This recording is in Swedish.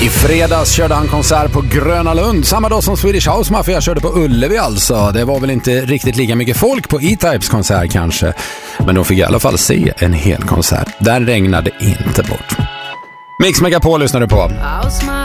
fredags körde han konsert på Gröna Lund, samma dag som Swedish House Mafia körde på Ullevi alltså. Det var väl inte riktigt lika mycket folk på E-Types konsert kanske, men de fick i alla fall se en hel konsert. Där regnade inte bort. Mix Megapol lyssnar du på.